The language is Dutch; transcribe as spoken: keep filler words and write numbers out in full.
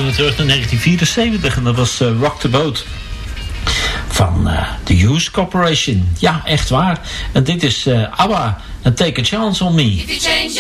we terug naar negentien vierenzeventig en dat was uh, Rock the Boat van uh, The Hughes Corporation. Ja, echt waar. En dit is uh, ABBA en Take a Chance on Me.